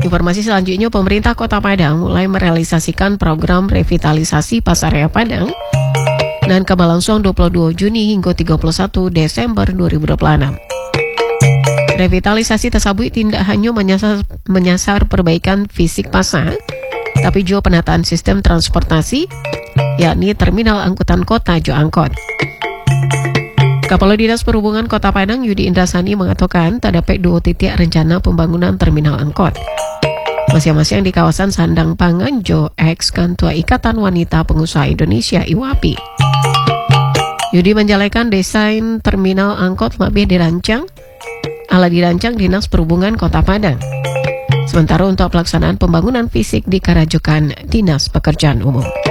Informasi selanjutnya, pemerintah Kota Padang mulai merealisasikan program revitalisasi Pasar Raya Padang dan akan berlangsung 22 Juni hingga 31 Desember 2026. Revitalisasi tersebut tidak hanya menyasar perbaikan fisik pasar, tapi juga penataan sistem transportasi, yakni terminal angkutan kota Jo Angkot. Kepala Dinas Perhubungan Kota Padang Yudi Indrasani mengatakan terdapat 2 titik rencana pembangunan terminal angkot, masing-masing di kawasan Sandang Pangan Jo X Kantua Ikatan Wanita Pengusaha Indonesia IWAPI. Yudi menjelaskan desain terminal angkot lebih dirancang Dinas Perhubungan Kota Padang. Sementara untuk pelaksanaan pembangunan fisik dikerajukan Dinas Pekerjaan Umum.